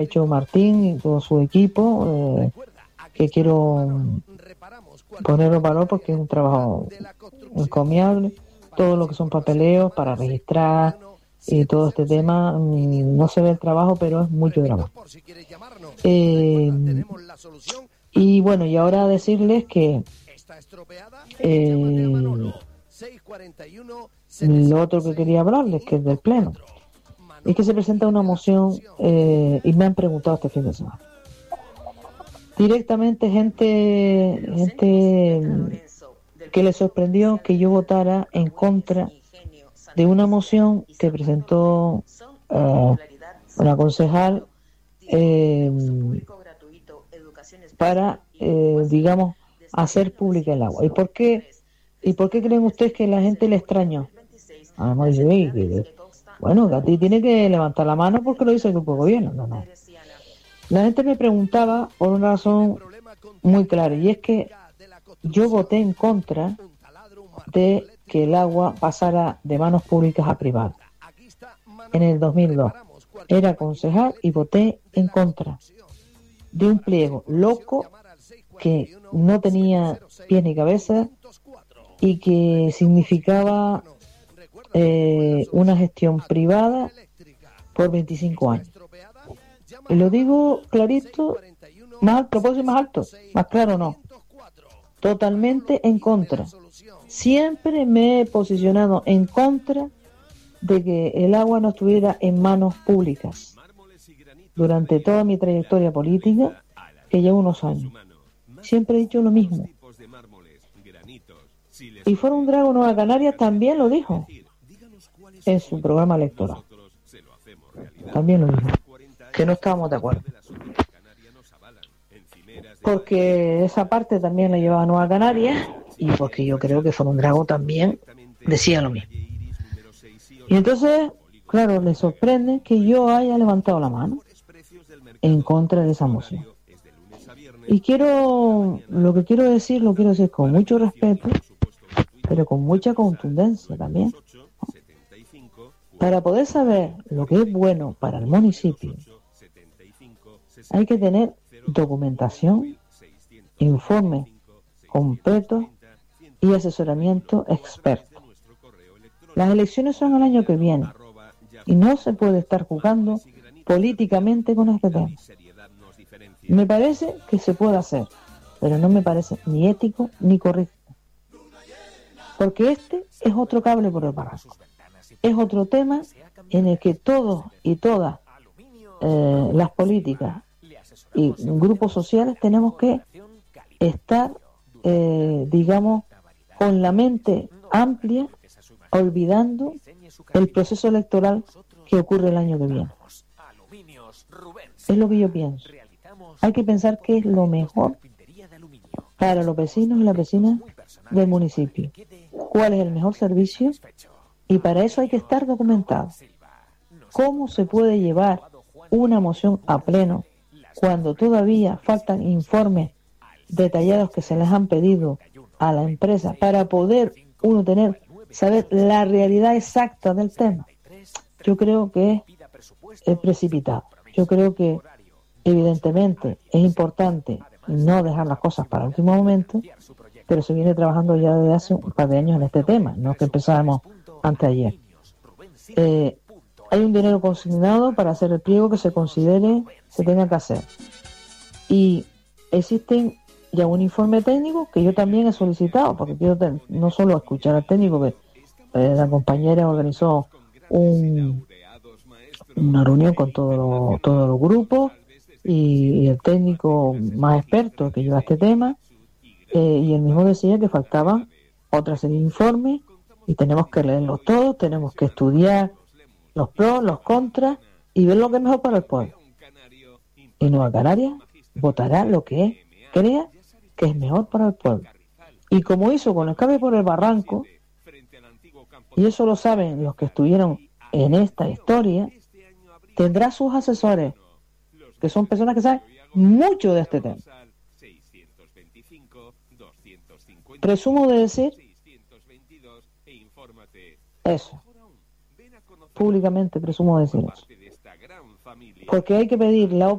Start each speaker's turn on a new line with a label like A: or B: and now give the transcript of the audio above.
A: hecho Martín y todo su equipo, que quiero ponerlo en valor porque es un trabajo encomiable. Todo lo que son papeleos para registrar y todo este tema, no se ve el trabajo, pero es mucho trabajo. Y bueno, y ahora decirles que lo otro que quería hablarles, que es del Pleno, es que se presenta una moción y me han preguntado este fin de semana. Directamente gente que le sorprendió que yo votara en contra de una moción que presentó una concejal para, digamos, hacer pública el agua. ¿Y por qué creen ustedes que la gente le extrañó? Además, bueno, que a ti tiene que levantar la mano porque lo dice el grupo de gobierno. No. La gente me preguntaba por una razón muy clara, y es que yo voté en contra de que el agua pasara de manos públicas a privadas. En el 2002 era concejal y voté en contra de un pliego loco que no tenía pies ni cabeza y que significaba una gestión privada por 25 años. Y lo digo clarito, más alto, puedo decir más alto, más claro no. Totalmente en contra. Siempre me he posicionado en contra de que el agua no estuviera en manos públicas. Durante toda mi trayectoria política, que llevo unos años, siempre he dicho lo mismo. Y Fórum Drago Nueva Canarias también lo dijo en su programa electoral. También lo dijo, que no estábamos de acuerdo. Porque esa parte también la llevaba Nueva Canarias y porque yo creo que Fórum Drago también decía lo mismo. Y entonces, claro, les sorprende que yo haya levantado la mano en contra de esa moción. Y lo que quiero decir con mucho respeto, pero con mucha contundencia también, ¿no? Para poder saber lo que es bueno para el municipio, hay que tener documentación, informes completos y asesoramiento experto. Las elecciones son el año que viene y no se puede estar jugando políticamente con este tema. Me parece que se puede hacer, pero no me parece ni ético ni correcto. Porque este es otro cable por el barranco. Es otro tema en el que todos y todas las políticas y grupos sociales tenemos que estar, digamos, con la mente amplia, olvidando el proceso electoral que ocurre el año que viene. Es lo que yo pienso. Hay que pensar qué es lo mejor para los vecinos y las vecinas del municipio. ¿Cuál es el mejor servicio? Y para eso hay que estar documentado. ¿Cómo se puede llevar una moción a pleno cuando todavía faltan informes detallados que se les han pedido a la empresa para poder uno saber la realidad exacta del tema? Yo creo que es precipitado. Yo creo que evidentemente es importante no dejar las cosas para el último momento, pero se viene trabajando ya desde hace un par de años en este tema, no es que empezábamos anteayer. Hay un dinero consignado para hacer el pliego que se considere se tenga que hacer. Y existen ya un informe técnico que yo también he solicitado, porque quiero no solo escuchar al técnico, que la compañera organizó una reunión con todos los grupos y el técnico más experto que lleva este tema, y él mismo decía que faltaban otra serie de informes y tenemos que leerlos todos, tenemos que estudiar los pros, los contras y ver lo que es mejor para el pueblo. Y Nueva Canarias votará lo que crea que es mejor para el pueblo. Y como hizo con el cable por el barranco, y eso lo saben los que estuvieron en esta historia, tendrá sus asesores, que son personas que saben mucho de este tema. Presumo de decir eso. Públicamente presumo de decir eso. porque hay que pedir la